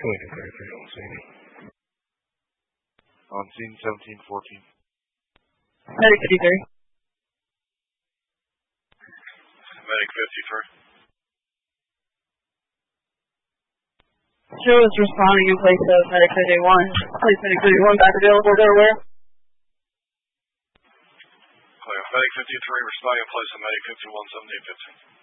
On scene 1714. Medic 53. Medic 53. Joe is responding in place of Medic 51. Place Medic 51 back available, Delaware. Clear. Medic 53 responding in place of Medic 51, 1715.